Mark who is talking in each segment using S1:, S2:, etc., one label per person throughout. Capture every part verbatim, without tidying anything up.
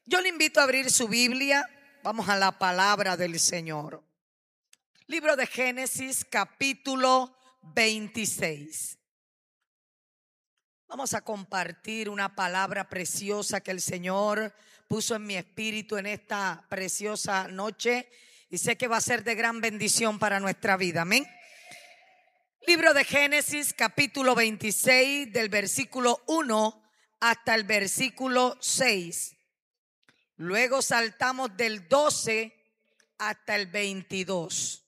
S1: Yo le invito a abrir su Biblia. Vamos a la palabra del Señor. Libro de Génesis, capítulo veintiséis. Vamos a compartir una palabra preciosa que el Señor puso en mi espíritu en esta preciosa noche, y sé que va a ser de gran bendición para nuestra vida. Amén. Libro de Génesis, capítulo veintiséis, del versículo uno hasta el versículo seis. Luego saltamos del doce hasta el veintidós.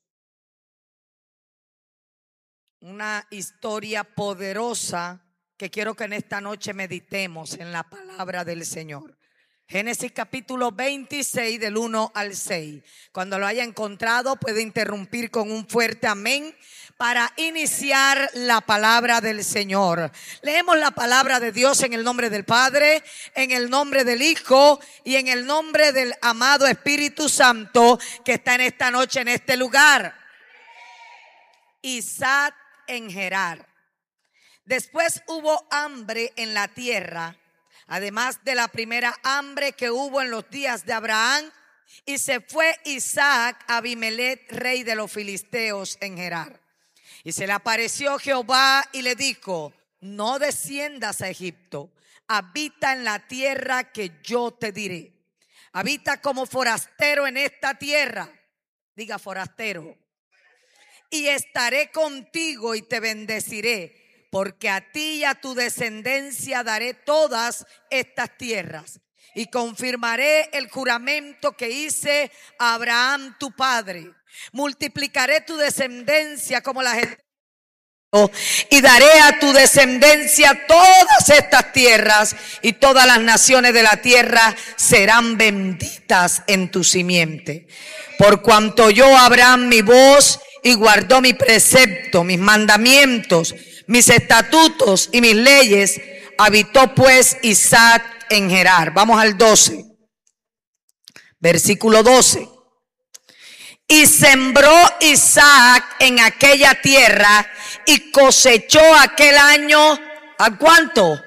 S1: Una historia poderosa que quiero que en esta noche meditemos en la palabra del Señor. Génesis capítulo veintiséis, del uno al seis. Cuando lo haya encontrado puede interrumpir con un fuerte amén para iniciar la palabra del Señor. Leemos la palabra de Dios en el nombre del Padre, en el nombre del Hijo y en el nombre del amado Espíritu Santo que está en esta noche en este lugar. Isaac en Gerar. Después hubo hambre en la tierra, además de la primera hambre que hubo en los días de Abraham, y se fue Isaac a Abimelech, rey de los filisteos, en Gerar. Y se le apareció Jehová y le dijo: no desciendas a Egipto, habita en la tierra que yo te diré. Habita como forastero en esta tierra. Diga forastero. Y estaré contigo y te bendeciré, porque a ti y a tu descendencia daré todas estas tierras. Y confirmaré el juramento que hice a Abraham tu padre. Multiplicaré tu descendencia como las estrellas y daré a tu descendencia todas estas tierras, y todas las naciones de la tierra serán benditas en tu simiente. Por cuanto oyó Abraham mi voz y guardó mi precepto, mis mandamientos, mis estatutos y mis leyes, habitó pues Isaac en Gerar. Vamos al doce, versículo doce. Y sembró Isaac en aquella tierra y cosechó aquel año, ¿a cuánto?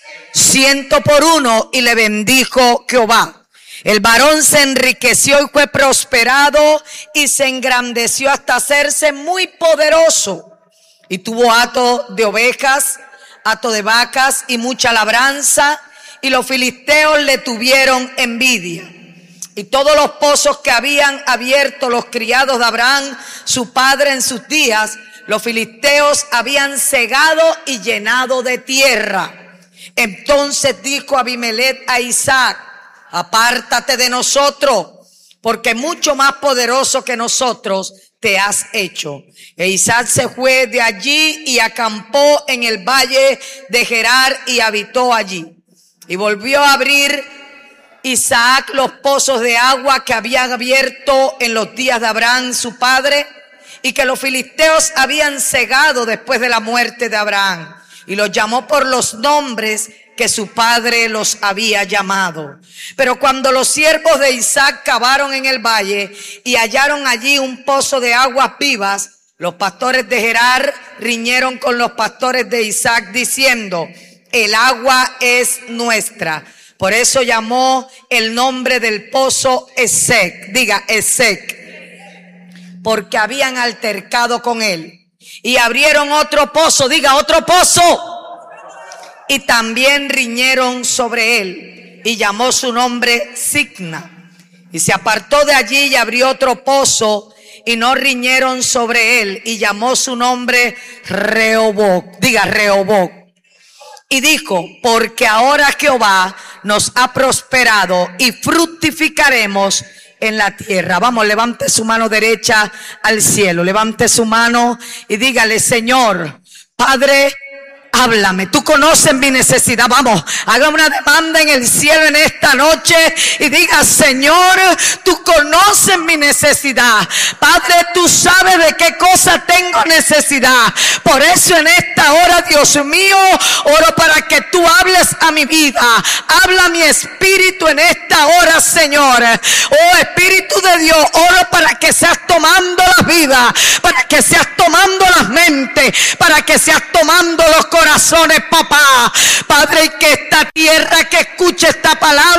S1: Ciento por uno, y le bendijo Jehová. El varón se enriqueció y fue prosperado y se engrandeció hasta hacerse muy poderoso. Y tuvo hato de ovejas, hato de vacas y mucha labranza, y los filisteos le tuvieron envidia. Y todos los pozos que habían abierto los criados de Abraham, su padre, en sus días, los filisteos habían cegado y llenado de tierra. Entonces dijo Abimelech a Isaac: apártate de nosotros, porque mucho más poderoso que nosotros te has hecho. E Isaac se fue de allí y acampó en el valle de Gerar y habitó allí. Y volvió a abrir Isaac los pozos de agua que habían abierto en los días de Abraham su padre, y que los filisteos habían cegado después de la muerte de Abraham, y los llamó por los nombres que su padre los había llamado. Pero cuando los siervos de Isaac cavaron en el valle y hallaron allí un pozo de aguas vivas, los pastores de Gerar riñeron con los pastores de Isaac diciendo: el agua es nuestra. Por eso llamó el nombre del pozo Esek. Diga Esek. Porque habían altercado con él. Y abrieron otro pozo. Diga otro pozo. Y también riñeron sobre él. Y llamó su nombre Signa. Y se apartó de allí y abrió otro pozo. Y no riñeron sobre él. Y llamó su nombre Rehoboc. Diga Rehoboc. Y dijo: porque ahora Jehová nos ha prosperado y fructificaremos en la tierra. Vamos, levante su mano derecha al cielo, levante su mano y dígale: Señor, Padre, háblame, tú conoces mi necesidad. Vamos, haga una demanda en el cielo en esta noche y diga: Señor, tú conoces mi necesidad. Padre, tú sabes de qué cosa tengo necesidad. Por eso en esta hora, Dios mío, oro para que tú hables a mi vida. Habla a mi espíritu en esta hora, Señor. Oh Espíritu de Dios, oro para que seas tomando la vida, para que seas tomando las mentes, para que seas tomando los corazones, papá. Padre, y que esta tierra que escuche esta palabra